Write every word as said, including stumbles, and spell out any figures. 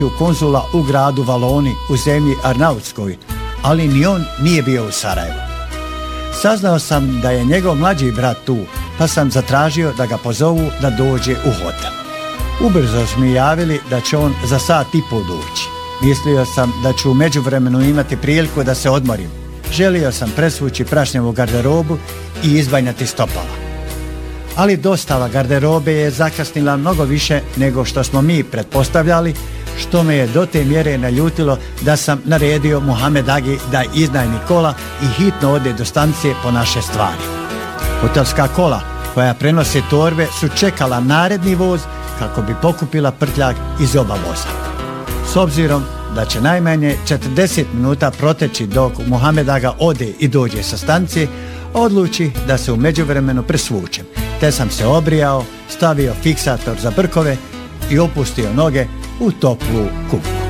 konzula u gradu Valoni u zemlji Arnautskoj, ali ni on nije bio u Sarajevu. Saznao sam da je njegov mlađi brat tu, pa sam zatražio da ga pozovu da dođe u hotel. Ubrzo su mi javili da će on za sat i pol doći. Mislio sam da ću u međuvremenu imati priliku da se odmorim. Želio sam presvući prašnjevu garderobu i izbanjati stopala. Ali dostava garderobe je zakasnila mnogo više nego što smo mi pretpostavljali, što me je do te mjere naljutilo da sam naredio Muhamed Agi da iznajmi kola i hitno ode do stanice po naše stvari. Hotelska kola koja prenose torbe su čekala naredni voz kako bi pokupila prtljag iz oba voza. S obzirom da će najmanje četrdeset minuta proteći dok Muhamed Aga ode i dođe sa stanice, odluči da se u međuvremenu presvučem, te sam se obrijao, stavio fiksator za brkove i opustio noge u toplu kupku.